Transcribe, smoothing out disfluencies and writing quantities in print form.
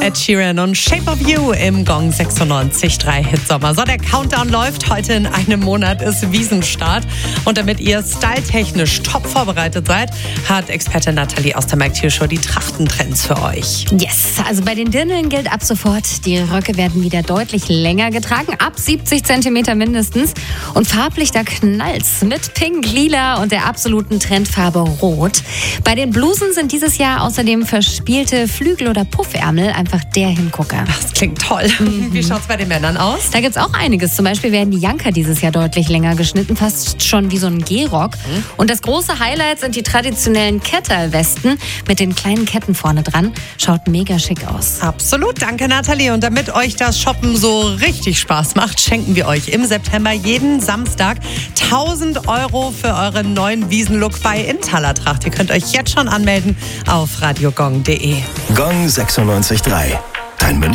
Ed Sheeran und Shape of You im Gong 96.3 Hitsommer. So, der Countdown läuft. Heute in einem Monat ist Wiesenstart. Und damit ihr styletechnisch top vorbereitet seid, hat Expertin Nathalie aus der Mike Thiel Show die Trachtentrends für euch. Yes, also bei den Dirndln gilt ab sofort, die Röcke werden wieder deutlich länger getragen, ab 70 cm mindestens. Und farblich, da knallt's mit Pink, Lila und der absoluten Trendfarbe Rot. Bei den Blusen sind dieses Jahr außerdem verspielte Flügel oder Puffärmel einfach der Hingucker. Das klingt toll. Wie schaut's bei den Männern aus? Da gibt's auch einiges. Zum Beispiel werden die Janker dieses Jahr deutlich länger geschnitten, fast schon wie so ein Gehrock. Und das große Highlight sind die traditionellen Ketterwesten mit den kleinen Ketten vorne dran. Schaut mega schick aus. Absolut, danke Nathalie. Und damit euch das Shoppen so richtig Spaß macht, schenken wir euch im September jeden Samstag 1.000 € für euren neuen Wiesenlook bei Intalertracht. Ihr könnt euch jetzt schon anmelden auf radiogong.de. Gong 96.3. Dein